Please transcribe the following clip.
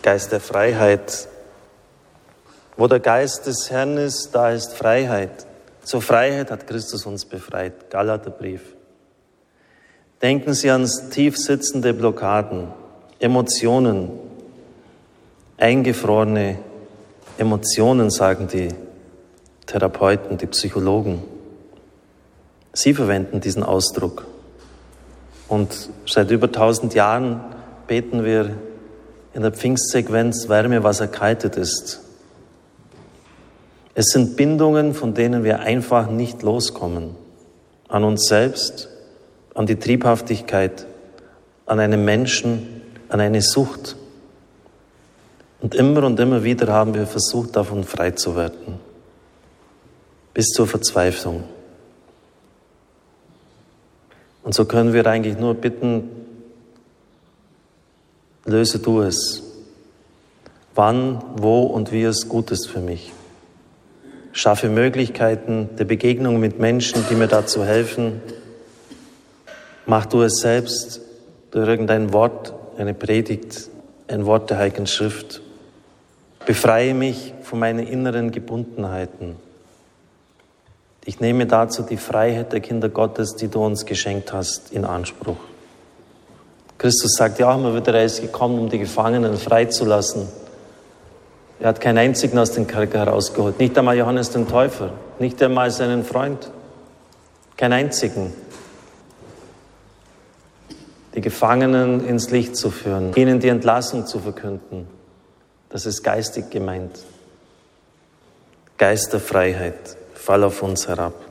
Geist der Freiheit. Wo der Geist des Herrn ist, da ist Freiheit. Zur Freiheit hat Christus uns befreit. Galaterbrief. Denken Sie an tief sitzende Blockaden, Emotionen, eingefrorene Emotionen, sagen die Therapeuten, die Psychologen. Sie verwenden diesen Ausdruck. Und seit über 1000 Jahren beten wir in der Pfingstsequenz Wärme, was erkaltet ist. Es sind Bindungen, von denen wir einfach nicht loskommen. An uns selbst, an die Triebhaftigkeit, an einen Menschen, an eine Sucht. Und immer wieder haben wir versucht, davon frei zu werden. Bis zur Verzweiflung. Und so können wir eigentlich nur bitten, löse du es. Wann, wo und wie es gut ist für mich. Schaffe Möglichkeiten der Begegnung mit Menschen, die mir dazu helfen. Mach du es selbst durch irgendein Wort, eine Predigt, ein Wort der Heiligen Schrift. Befreie mich von meinen inneren Gebundenheiten. Ich nehme dazu die Freiheit der Kinder Gottes, die du uns geschenkt hast, in Anspruch. Christus sagt ja auch immer wieder, er ist gekommen, um die Gefangenen freizulassen. Er hat keinen einzigen aus dem Kerker herausgeholt. Nicht einmal Johannes den Täufer, nicht einmal seinen Freund. Keinen einzigen. Die Gefangenen ins Licht zu führen, ihnen die Entlassung zu verkünden. Das ist geistig gemeint. Geist der Freiheit, fall auf uns herab.